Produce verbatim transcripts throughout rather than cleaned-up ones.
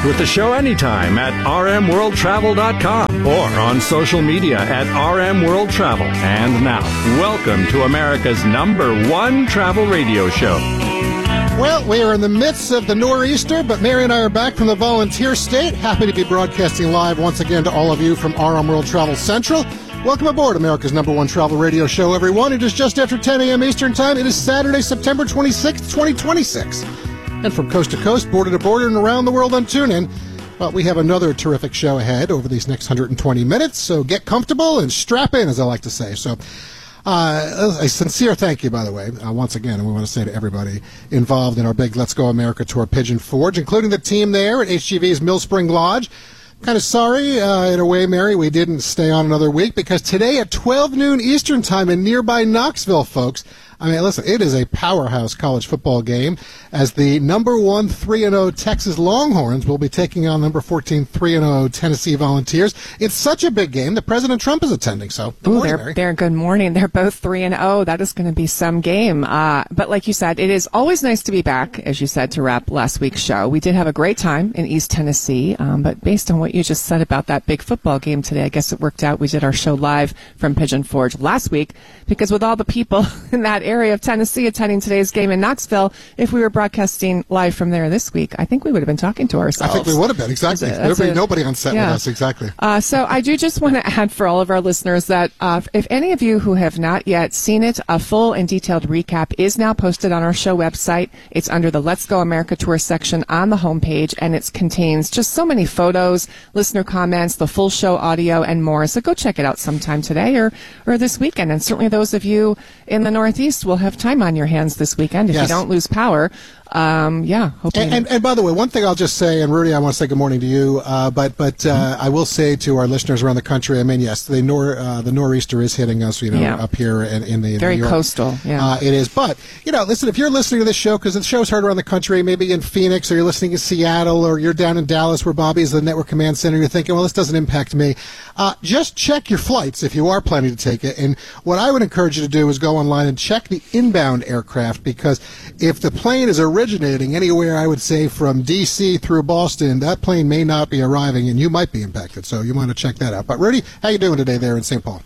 with the show anytime at r m world travel dot com or on social media at r m world travel. And now, welcome to America's number one travel radio show. Well, we are in the midst of the nor'easter, but Mary and I are back from the volunteer state. Happy to be broadcasting live once again to all of you from R M World Travel Central. Welcome aboard America's number one travel radio show, everyone. It is just after ten a.m. Eastern Time. It is Saturday, September twenty-sixth, twenty twenty-six. And from coast to coast, border to border, and around the world on TuneIn, well, we have another terrific show ahead over these next one hundred twenty minutes. So get comfortable and strap in, as I like to say. So uh, a sincere thank you, by the way, uh, once again, and we want to say to everybody involved in our big Let's Go America tour, Pigeon Forge, including the team there at H G V's Mill Spring Lodge. Kind of sorry, uh, in a way, Mary, we didn't stay on another week because today at twelve noon Eastern Time in nearby Knoxville, folks, I mean, listen, it is a powerhouse college football game as the number one three and oh Texas Longhorns will be taking on number fourteen three and oh Tennessee Volunteers. It's such a big game that President Trump is attending. So, good Ooh, morning, they're, Mary. they're good morning. They're both three and oh. That is going to be some game. Uh, but like you said, it is always nice to be back, as you said, to wrap last week's show. We did have a great time in East Tennessee, um, but based on what you just said about that big football game today, I guess it worked out. We did our show live from Pigeon Forge last week because with all the people in that area of Tennessee attending today's game in Knoxville, if we were broadcasting live from there this week, I think we would have been talking to ourselves. I think we would have been, exactly. That's a, There'd that's be a, nobody on set yeah. with us, exactly. Uh, so I do just want to add for all of our listeners that uh, if any of you who have not yet seen it, a full and detailed recap is now posted on our show website. It's under the Let's Go America Tour section on the homepage, and it contains just so many photos, listener comments, the full show audio, and more. So go check it out sometime today or, or this weekend. And certainly those of you in the Northeast will have time on your hands this weekend if yes. you don't lose power. Um, yeah. Hoping And, and, and by the way, one thing I'll just say, and Rudy, I want to say good morning to you, uh, but but uh, I will say to our listeners around the country, I mean, yes, the nor uh, the nor'easter is hitting us, you know, Yeah. up here in, in the very New York. coastal. Yeah. Uh, it is. But, you know, listen, if you're listening to this show, because the show's heard around the country, maybe in Phoenix, or you're listening in Seattle, or you're down in Dallas where Bobby is the network command center, you're thinking, well, this doesn't impact me. Uh, just check your flights if you are planning to take it. And what I would encourage you to do is go online and check the inbound aircraft, because if the plane is originating anywhere, I would say from D C through Boston, that plane may not be arriving, and you might be impacted. So you want to check that out. But Rudy, how you doing today there in Saint Paul?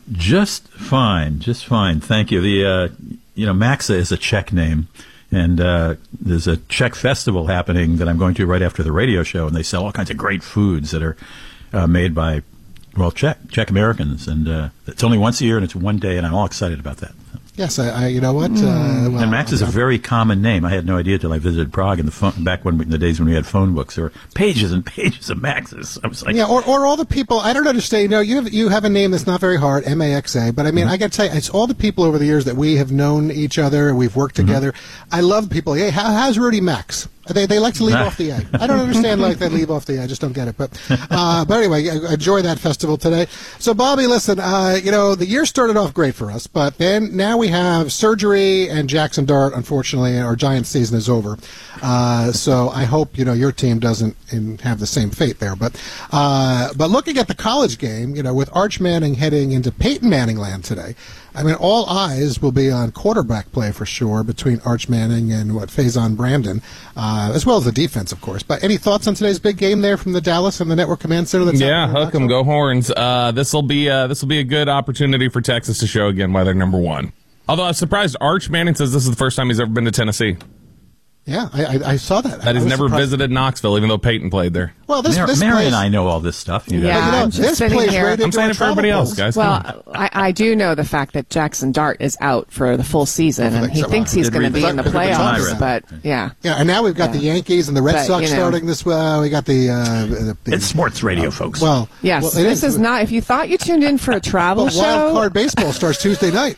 Just fine, just fine. Thank you. The uh, you know, Maxa is a Czech name, and uh, there's a Czech festival happening that I'm going to right after the radio show, and they sell all kinds of great foods that are uh, made by well Czech Czech Americans, and uh, it's only once a year and it's one day, and I'm all excited about that. Yes, I, I you know what? Uh, well, and Max is a very common name. I had no idea till I visited Prague in the phone, back when in the days when we had phone books. There were pages and pages of Maxes. I was like, yeah, or, or all the people. I don't understand. You know, you have you have a name that's not very hard, M A X A. But I mean, mm-hmm. I got to tell you, it's all the people over the years that we have known each other. We've worked together. Mm-hmm. I love people. Hey, how, how's Rudy Max? They they like to leave off the A. I don't understand like they leave off the A. I just don't get it. But uh, but anyway, enjoy that festival today. So Bobby, listen, uh, you know, the year started off great for us, but then now we have surgery and Jackson Dart. Unfortunately, our Giants season is over. Uh, so I hope you know your team doesn't in, have the same fate there. But uh, but looking at the college game, you know, with Arch Manning heading into Peyton Manning land today. I mean, all eyes will be on quarterback play for sure between Arch Manning and what Faison Brandon, uh, as well as the defense, of course. But any thoughts on today's big game there from the Dallas and the Network Command Center? That's yeah, hook 'em, go Horns. Uh, this will be uh, this will be a good opportunity for Texas to show again why they're number one. Although I was surprised, Arch Manning says this is the first time he's ever been to Tennessee. Yeah, I, I, I saw that. That he's never surprised. visited Knoxville, even though Peyton played there. Well, this, Mary, this Mary place, and I know all this stuff. You Yeah, know. you know, I'm just this sitting plays here. right I'm into saying our it for everybody travel else, goals. guys. Well, I, I do know the fact that Jackson Dart is out for the full season, and he thinks he's going to be in the playoffs, but yeah. Yeah, and now we've got Yeah. the Yankees and the Red But, Sox you know. starting this. Uh, we got the, uh, the, the It's sports radio, folks. Well, Yes, well, it this is not, if you thought you tuned in for a travel But show. Wild Card Baseball starts Tuesday night.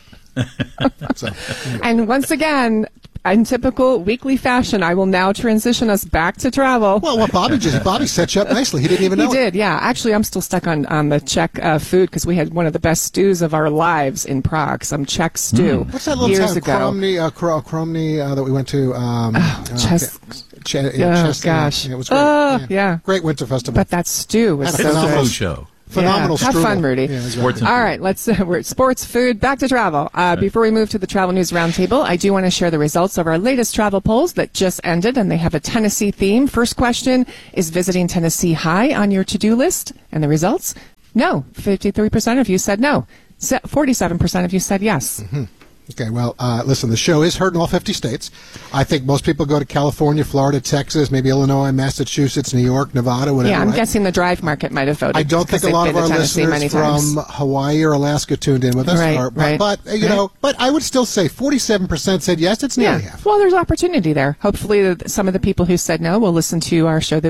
so, anyway. And once again, in typical weekly fashion, I will now transition us back to travel. Well, well, Bobby just Bobby set you up nicely. He didn't even He know. did, yeah. Actually, I'm still stuck on, on the Czech uh, food because we had one of the best stews of our lives in Prague, some Czech stew What's that little years town, ago. Kromny, uh, Kro- Kromny, uh, that we went to? Um, Oh, uh, Ches- Ch- yeah, oh, Chester. gosh. Yeah, it was great. Oh, yeah. yeah. Great winter festival. But that stew was That's so It's a phenomenal. good. food show. Phenomenal Yeah. Have strudel. fun, Rudy. Yeah, exactly. Sports and All food. right, let's. Uh, we're at sports, food, back to travel. Uh, before we move to the Travel News Roundtable, I do want to share the results of our latest travel polls that just ended, and they have a Tennessee theme. First question, is visiting Tennessee high on your to-do list? And the results? No. fifty-three percent of you said no. Se- forty-seven percent of you said yes. Mm-hmm. Okay, well, uh, listen, the show is heard in all fifty states. I think most people go to California, Florida, Texas, maybe Illinois, Massachusetts, New York, Nevada, whatever. Yeah, I'm right? guessing the drive market might have voted. I don't think because a lot they've of been our to Tennessee many listeners times. from Hawaii or Alaska tuned in with us. Right, Or- but, right, but, uh, you right. know, but I would still say forty-seven percent said yes. It's nearly Yeah. half. Well, there's opportunity there. Hopefully, the, some of the people who said no will listen to our show